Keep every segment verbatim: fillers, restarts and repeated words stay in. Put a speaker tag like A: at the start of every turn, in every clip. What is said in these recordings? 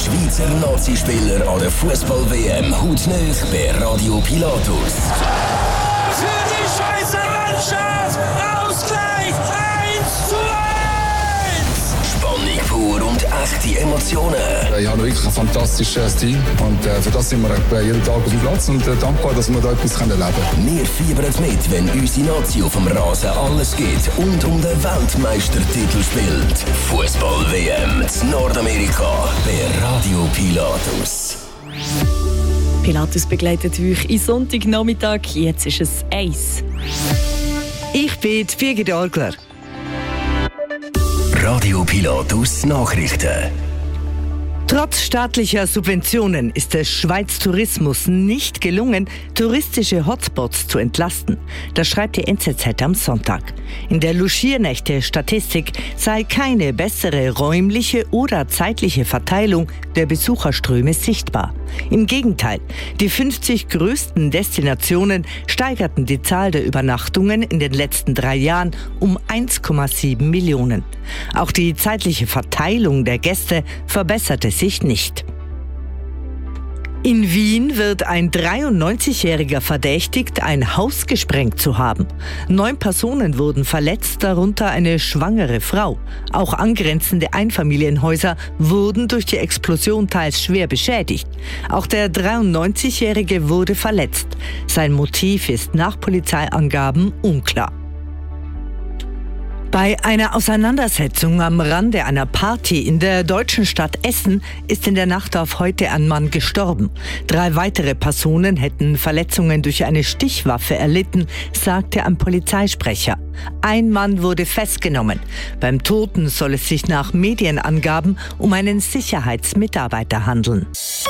A: Schweizer Nazispieler an der Fußball-W M hautnah bei Radio Pilatus.
B: Für die Schweizer Mannschaft Ausgleich eins zu eins!
A: Spannung pur und echte Emotionen.
C: Ich habe wirklich ein fantastisches Team und äh, für das sind wir äh, jeden Tag auf dem Platz und äh, dankbar, dass wir da etwas erleben können.
A: Wir fiebern mit, wenn unsere Nazi auf dem Rasen alles geht und um den Weltmeistertitel spielt. Fußball-W M in Nordamerika bei Radio Pilatus.
D: Pilatus begleitet euch am Sonntagnachmittag. Jetzt ist es eins.
E: Ich bin Birgit Orgler.
A: Radio Pilatus Nachrichten.
E: Trotz staatlicher Subventionen ist es Schweiz Tourismus nicht gelungen, touristische Hotspots zu entlasten. Das schreibt die N Z Z am Sonntag. In der Logiernächte-Statistik sei keine bessere räumliche oder zeitliche Verteilung der Besucherströme sichtbar. Im Gegenteil, die fünfzig größten Destinationen steigerten die Zahl der Übernachtungen in den letzten drei Jahren um eins Komma sieben Millionen. Auch die zeitliche Verteilung der Gäste verbesserte sich nicht. In Wien wird ein dreiundneunzigjähriger verdächtigt, ein Haus gesprengt zu haben. Neun Personen wurden verletzt, darunter eine schwangere Frau. Auch angrenzende Einfamilienhäuser wurden durch die Explosion teils schwer beschädigt. Auch der dreiundneunzigjährige wurde verletzt. Sein Motiv ist nach Polizeiangaben unklar. Bei einer Auseinandersetzung am Rande einer Party in der deutschen Stadt Essen ist in der Nacht auf heute ein Mann gestorben. Drei weitere Personen hätten Verletzungen durch eine Stichwaffe erlitten, sagte ein Polizeisprecher. Ein Mann wurde festgenommen. Beim Toten soll es sich nach Medienangaben um einen Sicherheitsmitarbeiter handeln.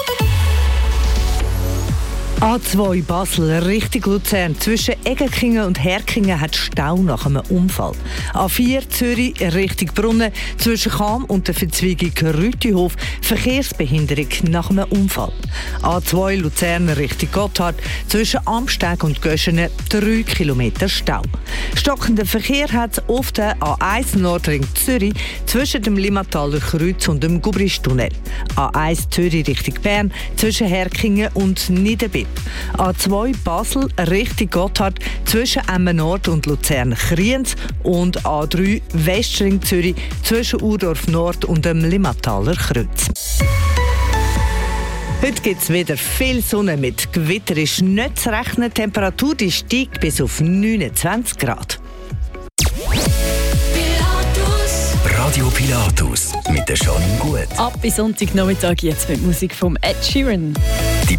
E: A zwei Basel Richtung Luzern zwischen Egerkingen und Herkingen hat Stau nach einem Unfall. A vier Zürich Richtung Brunnen zwischen Cham und der Verzweigung Rütihof Verkehrsbehinderung nach einem Unfall. A zwei Luzern Richtung Gotthard zwischen Amsteg und Göschene drei Kilometer Stau. Stockender Verkehr hat auf der A eins Nordring Zürich zwischen dem Limmataler Kreuz und dem Gubristunnel. A eins Zürich Richtung Bern zwischen Herkingen und Niederbipp. A zwei Basel Richtung Gotthard zwischen Emmen Nord und Luzern Kriens und A drei Westring Zürich zwischen Urdorf Nord und dem Limmataler Kreuz. Heute gibt es wieder viel Sonne, mit Gewitter ist nicht zu rechnen. Die Temperatur die steigt bis auf neunundzwanzig Grad.
A: Radio Pilatus mit der Janine Gut.
D: Ab bis Sonntagnachmittag jetzt mit Musik von Ed Sheeran.
A: Die